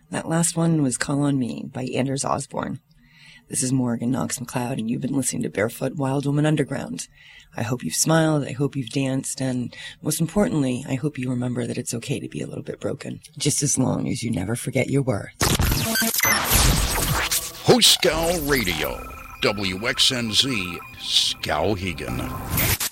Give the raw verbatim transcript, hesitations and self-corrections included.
That last one was Call on Me by Anders Osborne. This is Morgan Knox McLeod, and you've been listening to Barefoot Wild Woman Underground. I hope you've smiled, I hope you've danced, and most importantly, I hope you remember that it's okay to be a little bit broken, just as long as you never forget your worth. Host Scow Radio, W X N Z, Skowhegan.